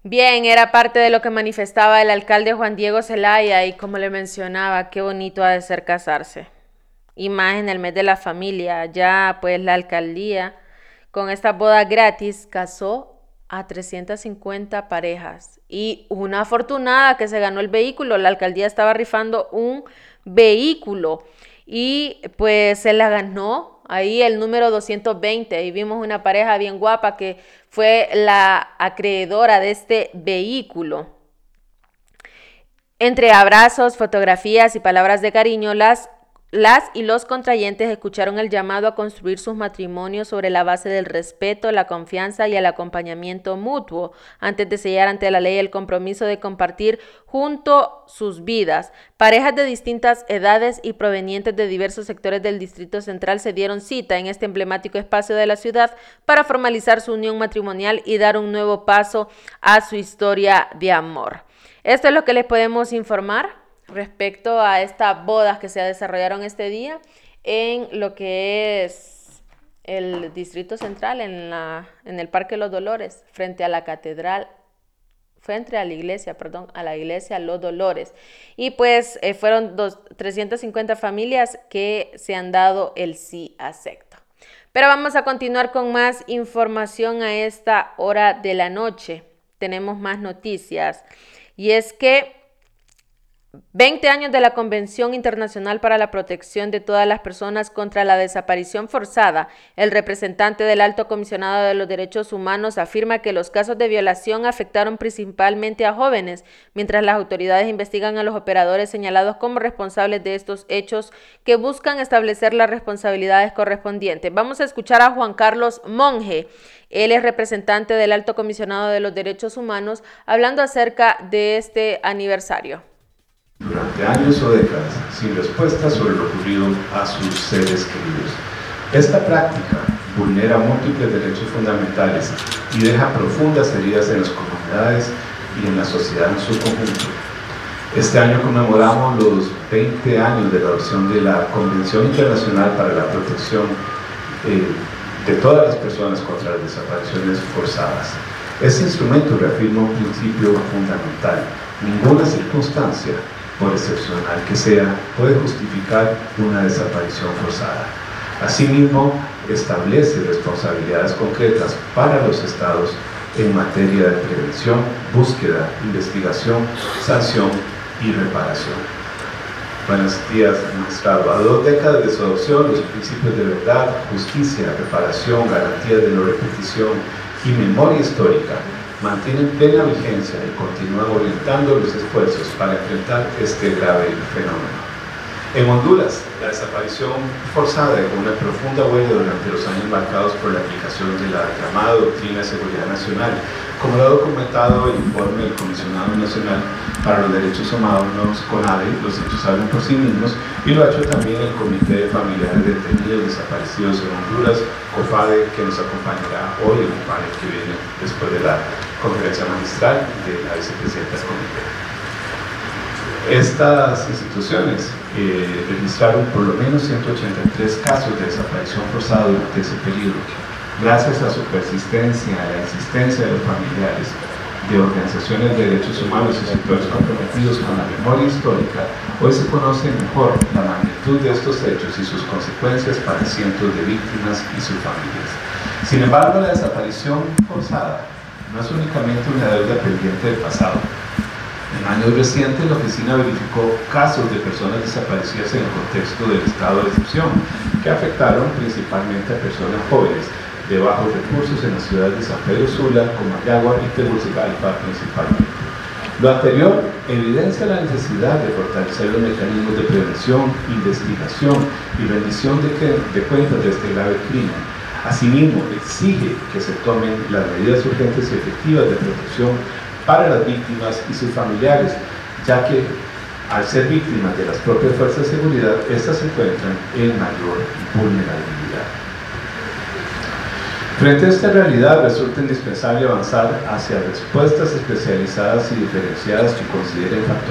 Bien, era parte de lo que manifestaba el alcalde Juan Diego Zelaya y como le mencionaba, qué bonito ha de ser casarse. Y más en el mes de la familia, ya pues la alcaldía con esta boda gratis casó a 350 parejas y una afortunada que se ganó el vehículo, la alcaldía estaba rifando un vehículo y pues se la ganó ahí el número 220 y vimos una pareja bien guapa que fue la acreedora de este vehículo. Entre abrazos, fotografías y palabras de cariño, las y los contrayentes escucharon el llamado a construir sus matrimonios sobre la base del respeto, la confianza y el acompañamiento mutuo, antes de sellar ante la ley el compromiso de compartir junto sus vidas. Parejas de distintas edades y provenientes de diversos sectores del Distrito Central se dieron cita en este emblemático espacio de la ciudad para formalizar su unión matrimonial y dar un nuevo paso a su historia de amor. Esto es lo que les podemos informar respecto a estas bodas que se desarrollaron este día en lo que es el Distrito Central, en el Parque Los Dolores, frente a la catedral, frente a la iglesia, a la iglesia Los Dolores. Y pues fueron 350 familias que se han dado el sí acepto. Pero vamos a continuar con más información a esta hora de la noche. Tenemos más noticias. Y es que 20 años de la Convención Internacional para la Protección de todas las personas contra la desaparición forzada, el representante del Alto Comisionado de los Derechos Humanos afirma que los casos de violación afectaron principalmente a jóvenes, mientras las autoridades investigan a los operadores señalados como responsables de estos hechos que buscan establecer las responsabilidades correspondientes. Vamos a escuchar a Juan Carlos Monge. Él es representante del Alto Comisionado de los Derechos Humanos, hablando acerca de este aniversario. Durante años o décadas, sin respuesta sobre lo ocurrido a sus seres queridos. Esta práctica vulnera múltiples derechos fundamentales y deja profundas heridas en las comunidades y en la sociedad en su conjunto. Este año conmemoramos los 20 años de la adopción de la Convención Internacional para la Protección de todas las personas contra las desapariciones forzadas. Este instrumento reafirma un principio fundamental: ninguna circunstancia, por excepcional que sea, puede justificar una desaparición forzada. Asimismo, establece responsabilidades concretas para los estados en materia de prevención, búsqueda, investigación, sanción y reparación. Buenos días, magistrado. A 2 décadas de su adopción, los principios de verdad, justicia, reparación, garantía de no repetición y memoria histórica mantienen plena vigencia y continúan orientando los esfuerzos para enfrentar este grave fenómeno. En Honduras, la desaparición forzada dejó una profunda huella durante los años marcados por la aplicación de la llamada Doctrina de Seguridad Nacional, como lo ha documentado el informe del Comisionado Nacional para los Derechos Humanos, CONADE. Los hechos hablan por sí mismos, y lo ha hecho también el Comité de Familiares de Detenidos Desaparecidos en Honduras, COFADE, que nos acompañará hoy en el panel que viene después de la conferencia magistral de la vicepresidenta del comité. Estas instituciones registraron por lo menos 183 casos de desaparición forzada durante ese periodo. Gracias a su persistencia, a la insistencia de los familiares, de organizaciones de derechos humanos y sectores comprometidos con la memoria histórica, hoy se conoce mejor la magnitud de estos hechos y sus consecuencias para cientos de víctimas y sus familias. Sin embargo, la desaparición forzada no es únicamente una deuda pendiente del pasado. En años recientes, la oficina verificó casos de personas desaparecidas en el contexto del estado de excepción, que afectaron principalmente a personas jóvenes de bajos recursos en las ciudades de San Pedro Sula, Comayagua y Tegucigalpa principalmente. Lo anterior evidencia la necesidad de fortalecer los mecanismos de prevención, investigación y rendición de cuentas de este grave crimen. Asimismo, exige que se tomen las medidas urgentes y efectivas de protección para las víctimas y sus familiares, ya que al ser víctimas de las propias fuerzas de seguridad, estas se encuentran en mayor vulnerabilidad. Frente a esta realidad, resulta indispensable avanzar hacia respuestas especializadas y diferenciadas que consideren factores